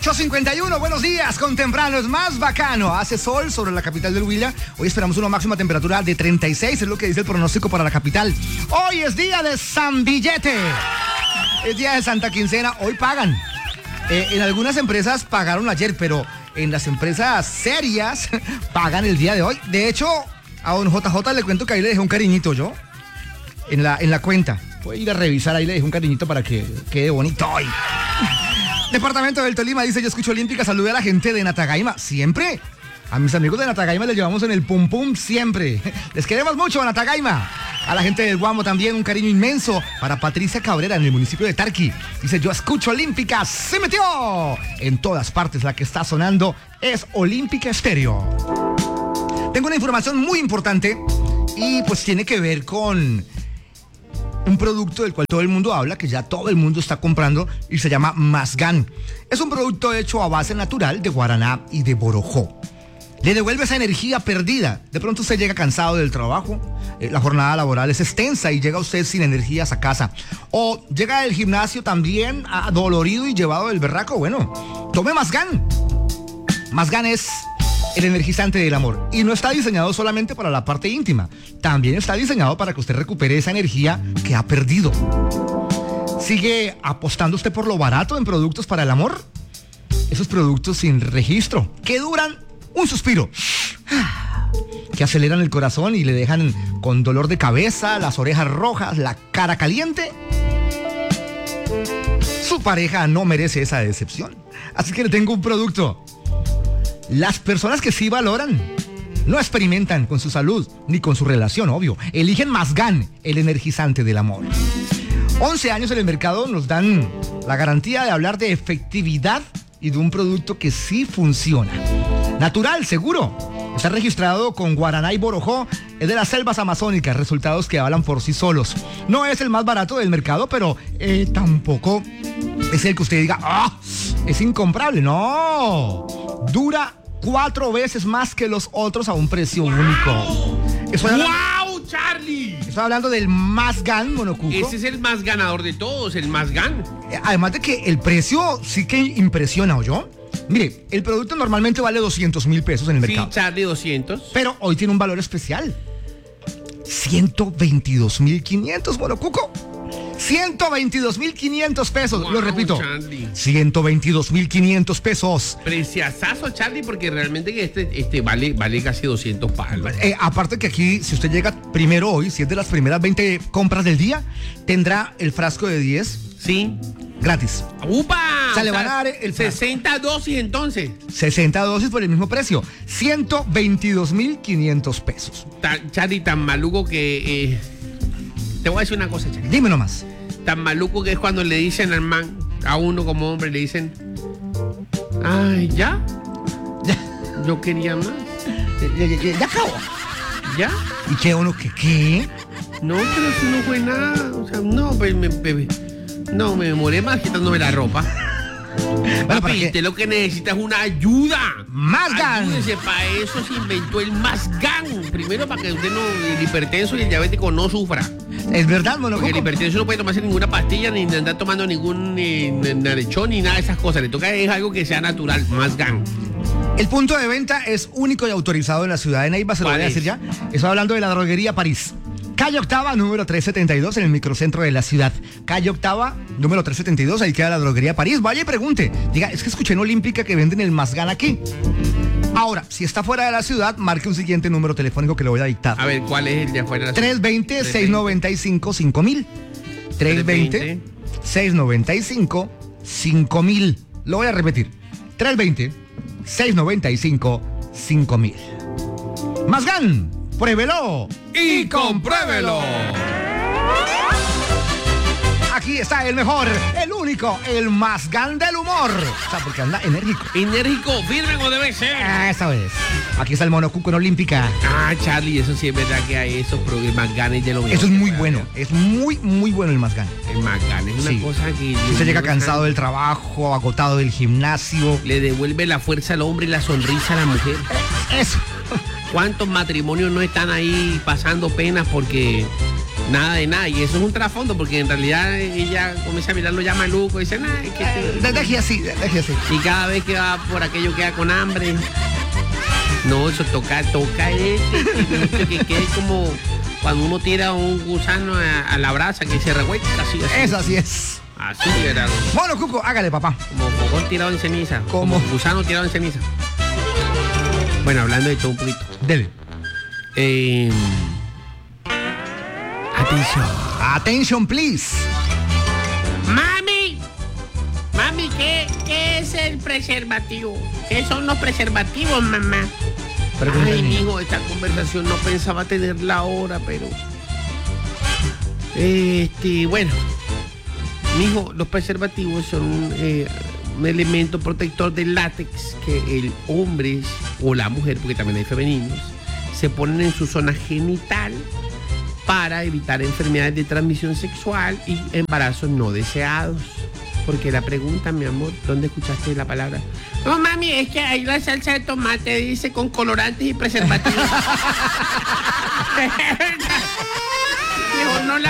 8:51, buenos días, con temprano es más bacano, hace sol sobre la capital del Huila, hoy esperamos una máxima temperatura de 36, es lo que dice el pronóstico para la capital. Hoy es día de San Billete, es día de Santa Quincena, hoy pagan, en algunas empresas pagaron ayer, pero en las empresas serias pagan el día de hoy. De hecho, a don JJ le cuento que ahí le dejé un cariñito yo, en la cuenta, puede ir a revisar, ahí le dejé un cariñito para que quede bonito hoy. Departamento del Tolima dice, yo escucho Olímpica, salude a la gente de Natagaima, siempre. A mis amigos de Natagaima les llevamos en el pum pum siempre. Les queremos mucho a Natagaima. A la gente del Guamo también un cariño inmenso. Para Patricia Cabrera en el municipio de Tarqui. Dice, yo escucho Olímpica, se metió. En todas partes la que está sonando es Olímpica Estéreo. Tengo una información muy importante y pues tiene que ver con un producto del cual todo el mundo habla, que ya todo el mundo está comprando y se llama Mazgán. Es un producto hecho a base natural de guaraná y de borojó. Le devuelve esa energía perdida. De pronto usted llega cansado del trabajo, la jornada laboral es extensa y llega usted sin energías a casa. O llega del gimnasio también adolorido y llevado del berraco. Bueno, tome Mazgán. Mazgán es el energizante del amor. Y no está diseñado solamente para la parte íntima. También está diseñado para que usted recupere esa energía que ha perdido. ¿Sigue apostando usted por lo barato en productos para el amor? Esos productos sin registro, que duran un suspiro, que aceleran el corazón y le dejan con dolor de cabeza, las orejas rojas, la cara caliente. Su pareja no merece esa decepción. Así que le tengo un producto. Las personas que sí valoran, no experimentan con su salud ni con su relación, obvio. Eligen Mazgán, el energizante del amor. 11 años en el mercado nos dan la garantía de hablar de efectividad y de un producto que sí funciona. Natural, seguro. Está registrado con guaraná y borojó. Es de las selvas amazónicas, resultados que hablan por sí solos. No es el más barato del mercado, pero tampoco es el que usted diga, es incomparable. No, dura 4 veces más que los otros a un precio único. ¡Wow, Charlie! Estoy hablando del Mazgán, Monocuco. Ese es el más ganador de todos, el Mazgán. Además de que el precio sí que impresiona, ¿oyó? Mire, el producto normalmente vale 200,000 pesos en el mercado. Sí, Charlie, 200. Pero hoy tiene un valor especial. 122,500, Monocuco. 122,500 pesos, Wow, lo repito. Charlie. 122,500 pesos. Preciazazo, Charlie, porque realmente que este vale casi 200 palos. Aparte que aquí, si usted llega primero hoy, si es de las primeras 20 compras del día, tendrá el frasco de 10 Sí. gratis. ¡Upa! O sea, le van a dar el 60 dosis entonces. 60 dosis por el mismo precio. 122,500 pesos. Charlie, tan maluco que... te voy a decir una cosa, Charlie. Dime nomás. Tan maluco que es cuando le dicen al man, a uno como hombre, le dicen, ay, ¿ya? Yo quería más. Ya acabó. ¿Ya? ¿Y qué uno que qué? No, pero eso no fue nada. O sea, no, pues me demoré más quitándome la ropa. Bueno, Papi, usted lo que necesita es una ayuda. Mazgán. Ayúdese, para eso se inventó el Mazgán. Primero, para que usted el hipertenso y el diabético no sufra. Es verdad, Monocuco. Porque el hipertenso no puede tomarse ninguna pastilla, ni andar tomando ningún narechón, ni nada de esas cosas. Le toca es algo que sea natural, Mazgán. El punto de venta es único y autorizado en la ciudad de Neiva, se lo voy a decir ya. Estoy hablando de la droguería París. Calle Octava, número 372, en el microcentro de la ciudad. Calle Octava, número 372, ahí queda la droguería París. Vaya y pregunte. Diga, es que escuché en Olímpica que venden el Mazgán aquí. Ahora, si está fuera de la ciudad, marque un siguiente número telefónico que le voy a dictar. A ver, ¿cuál es el de afuera de la ciudad? 320-695-5000. 320-695-5000. Lo voy a repetir. 320-695-5000. Mazgán, pruébelo ¡Y compruébelo! Aquí está el mejor, el único, el Mazgán del humor. O sea, porque anda enérgico. Enérgico, firme como debe ser. Esa es. Aquí está el Monocuco en Olímpica. Ah, Charlie, eso sí es verdad que hay esos Mazganes de lo mejor. Eso es muy bueno. Es muy, muy bueno el Mazgán. El Mazgán es una cosa que... Usted llega cansado del trabajo, agotado del gimnasio. Le devuelve la fuerza al hombre y la sonrisa a la mujer. Eso. ¿Cuántos matrimonios no están ahí pasando penas porque Nada de nada, y eso es un trasfondo, porque en realidad ella comienza a mirarlo ya maluco y dice, nah, es que Deje así. y cada vez que va por aquello queda con hambre. No, eso toca que quede como cuando uno tira un gusano a la brasa que se revuelca, así. Eso así es. Así era. Bueno, Cuco, hágale, papá. Como fogón tirado en ceniza. ¿Cómo? Como gusano tirado en ceniza. Bueno, hablando de todo un poquito. Dele. Atención. Attention, please. Mami, ¿qué es el preservativo? ¿Qué son los preservativos, mamá? Pregúntale. Ay, mijo, esta conversación no pensaba tenerla ahora, pero... bueno. Mijo, los preservativos son un elemento protector de látex que el hombre o la mujer, porque también hay femeninos, se ponen en su zona genital para evitar enfermedades de transmisión sexual y embarazos no deseados. Porque la pregunta, mi amor, ¿dónde escuchaste la palabra? No, mami, es que ahí la salsa de tomate dice con colorantes y preservativos.